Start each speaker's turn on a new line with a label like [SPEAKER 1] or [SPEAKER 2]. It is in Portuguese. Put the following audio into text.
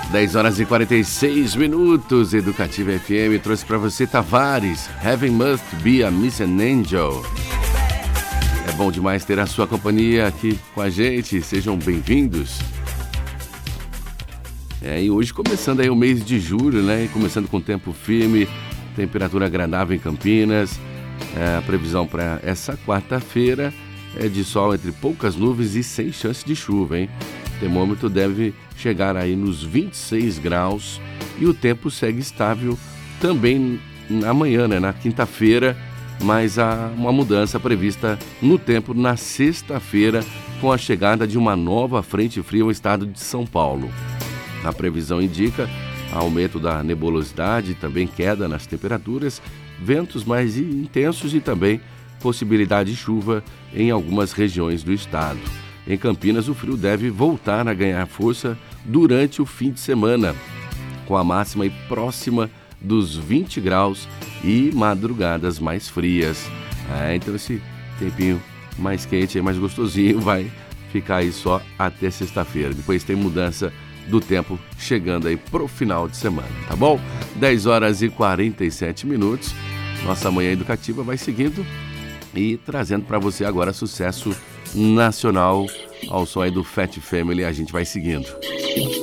[SPEAKER 1] 10 horas e 46 minutos. Educativa FM trouxe para você Tavares, Heaven Must Be a Missing Angel. É bom demais ter a sua companhia aqui com a gente. Sejam bem-vindos. E hoje começando aí o mês de julho, né? Começando com tempo firme, temperatura agradável em Campinas. A previsão para essa quarta-feira é de sol entre poucas nuvens e sem chance de chuva, hein? O termômetro deve chegar aí nos 26 graus e o tempo segue estável também amanhã, né? Na quinta-feira, mas há uma mudança prevista no tempo na sexta-feira com a chegada de uma nova frente fria ao estado de São Paulo. A previsão indica aumento da nebulosidade, também queda nas temperaturas, ventos mais intensos e também possibilidade de chuva em algumas regiões do estado. Em Campinas, o frio deve voltar a ganhar força durante o fim de semana, com a máxima próxima dos 20 graus e madrugadas mais frias. Então esse tempinho mais quente, mais gostosinho, vai ficar aí só até sexta-feira. Depois tem mudança do tempo chegando aí pro final de semana, tá bom? 10 horas e 47 minutos. Nossa manhã educativa vai seguindo e trazendo para você agora sucesso nacional ao som aí do Fat Family. A gente vai seguindo.